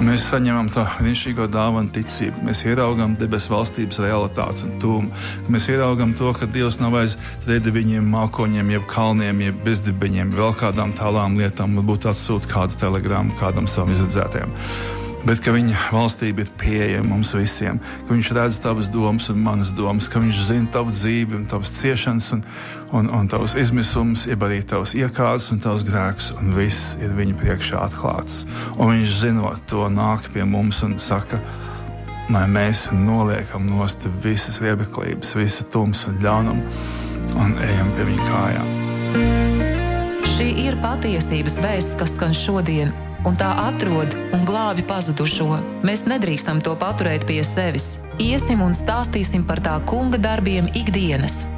Mēs saņemam tā brīnišķīgo dāvanu ticību, mēs ieraugam debesu valstības realitāti un tūmu, ka mēs ieraugam to, ka Dievs nav aiz redeviņiem, mākoņiem, jeb kalniem, jeb bezdibeņiem, vēl kādām tālām lietām, varbūt atsūt kādu telegramu kādam savam izredzētajam. Bet ka viņa valstība ir pieejama mums visiem, ka viņš redz tavas domas un manas domas, ka viņš zina tavu dzīvi un tavas ciešanas un tavas izmisums, jeb arī tavas iekārtas un tavas grēkus, un viss ir viņa priekšā atklāts. Un viņš zinot to nāk pie mums un saka, lai mēs noliekam nost visas riebeklības, visu tumsu un ļaunumu un ejam pie viņa kājām. Šī ir patiesības vēsts, kas skan šodien, un tā atrod un glābi pazudušo. Mēs nedrīkstam to paturēt pie sevis. Iesim un stāstīsim par tā kunga darbiem ikdienas.